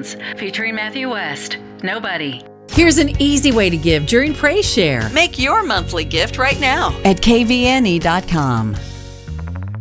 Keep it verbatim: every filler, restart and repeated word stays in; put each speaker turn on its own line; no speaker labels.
Sounds, featuring Matthew West. Nobody.
Here's an easy way to give during Praise Share
Make your monthly gift right now
at K V N E dot com.